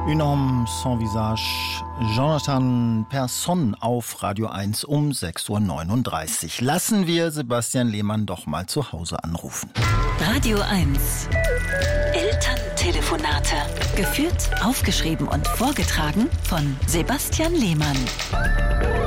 Un homme sans visage, Jonathan Persson auf Radio 1 um 6.39 Uhr. Lassen wir Sebastian Lehmann doch mal zu Hause anrufen. Radio 1. Elterntelefonate. Geführt, aufgeschrieben und vorgetragen von Sebastian Lehmann.